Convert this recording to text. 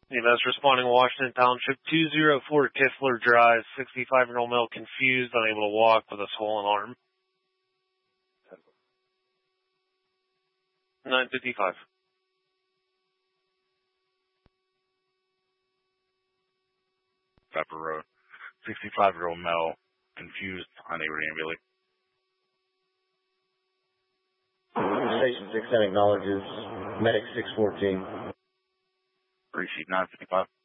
EMS responding Washington Township 204 Kistler Drive, 65-year-old male confused, unable to walk with a swollen arm. 9:55. Pepper Road, 65-year-old male confused, unable to ambulate. Station 6 acknowledges medic 614. Receipt 955.